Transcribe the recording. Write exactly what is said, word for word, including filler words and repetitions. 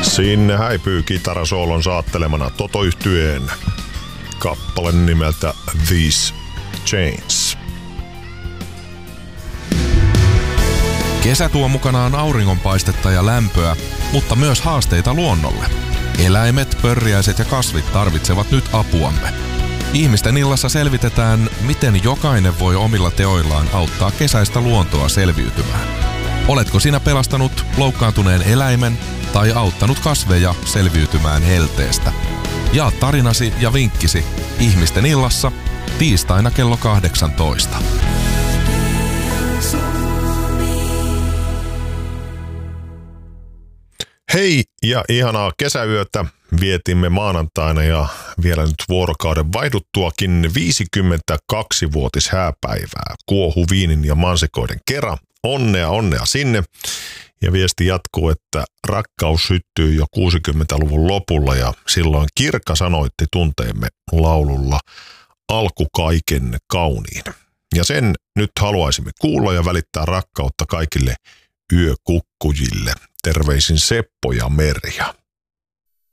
Sinne häipyy kitarasoolon saattelemana Toto-yhtyeen kappale nimeltä These Chains. Kesä tuo mukanaan auringonpaistetta ja lämpöä, mutta myös haasteita luonnolle. Eläimet, pörriäiset ja kasvit tarvitsevat nyt apuamme. Ihmisten illassa selvitetään, miten jokainen voi omilla teoillaan auttaa kesäistä luontoa selviytymään. Oletko sinä pelastanut loukkaantuneen eläimen tai auttanut kasveja selviytymään helteestä? Jaa tarinasi ja vinkkisi Ihmisten illassa tiistaina kello kahdeksantoista. Hei ja ihanaa kesäyötä vietimme maanantaina ja vielä nyt vuorokauden vaihduttuakin viisikymmentäkaksivuotishääpäivää kuohuviinin ja mansikoiden kera. Onnea, onnea sinne. Ja viesti jatkuu, että rakkaus syttyi jo kuusikymmentäluvun lopulla ja silloin Kirkka sanoitti tunteemme laululla alku kaiken kauniin. Ja sen nyt haluaisimme kuulla ja välittää rakkautta kaikille yökukkujille. Terveisin Seppo ja Merja.